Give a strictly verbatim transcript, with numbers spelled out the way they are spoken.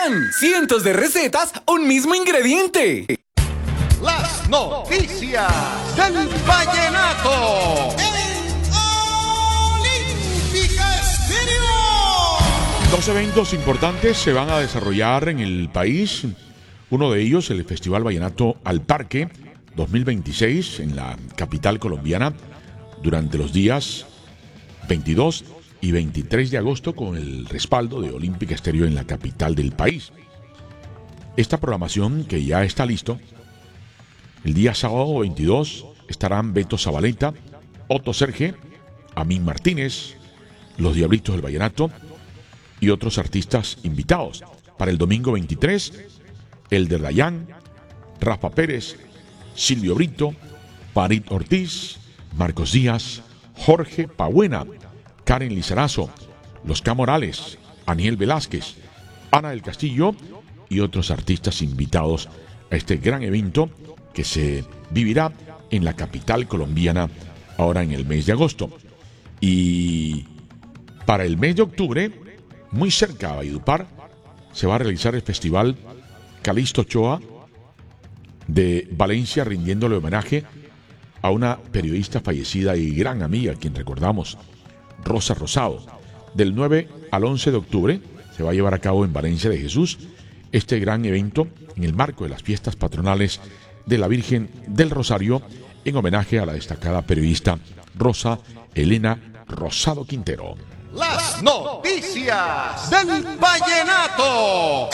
Dayan, cientos de recetas, un mismo ingrediente. Las noticias del vallenato. Dos eventos importantes se van a desarrollar en el país. Uno de ellos, el Festival Vallenato al Parque dos mil veintiséis en la capital colombiana durante los días veintidós y veintitrés de agosto con el respaldo de Olímpica Estéreo en la capital del país. Esta programación que ya está listo, el día sábado veintidós estarán Beto Zabaleta, Otto Serge, Amín Martínez, Los Diablitos del Vallenato y otros artistas invitados. Para el domingo veintitrés, Elder Dayan, Rafa Pérez, Silvio Brito, Farid Ortiz, Marcos Díaz, Jorge Pabuena, Karen Lizarazo, Los K. Morales, Aniel Velázquez, Ana del Castillo y otros artistas invitados a este gran evento que se vivirá en la capital colombiana ahora en el mes de agosto. Y para el mes de octubre, muy cerca a Valledupar, se va a realizar el Festival Calixto Ochoa de Valencia, rindiéndole homenaje a una periodista fallecida y gran amiga, a quien recordamos, Rosa Rosado. Del nueve al once de octubre se va a llevar a cabo en Valencia de Jesús este gran evento en el marco de las fiestas patronales de la Virgen del Rosario, en homenaje a la destacada periodista Rosa Elena Rosado Quintero. Las noticias del vallenato.